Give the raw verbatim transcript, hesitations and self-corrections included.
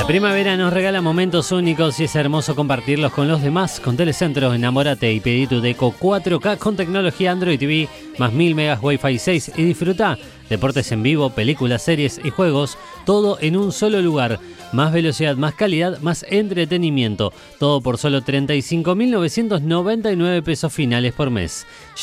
La primavera nos regala momentos únicos y es hermoso compartirlos con los demás. Con Telecentro, enamórate y pedí tu Deco cuatro K con tecnología Android T V más mil megas Wi-Fi seis y disfruta deportes en vivo, películas, series y juegos, todo en un solo lugar. Más velocidad, más calidad, más entretenimiento. Todo por solo treinta y cinco mil novecientos noventa y nueve pesos finales por mes.